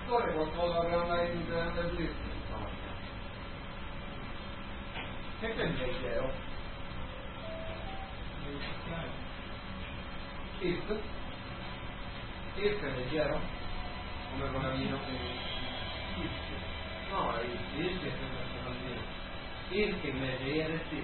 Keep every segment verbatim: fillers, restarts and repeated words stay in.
scorre qualcosa per andare in nel dritto. Che è leggero? If? If è leggero? Come programmino? No, il if è sempre programmino. If invece è sì.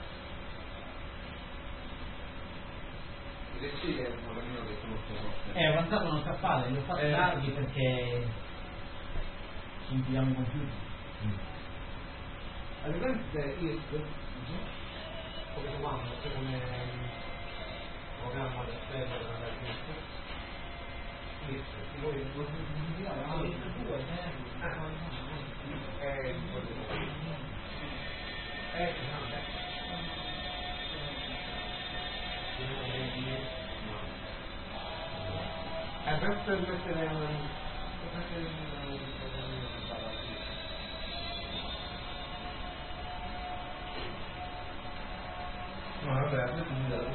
Il sì è un programmino che conosco. Eh, ho avanzato non sa fare, li ho fatti eh. larghi perché ci impigliamo i computer. Mm. All'evento if, come comando, come programma del server per andare a if, if, si vuole è eh, no, è per mettere un no, vabbè, adesso mi dà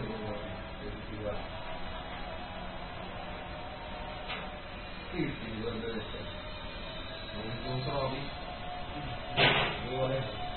sì, sì, dovrebbe essere non trovi? Vuole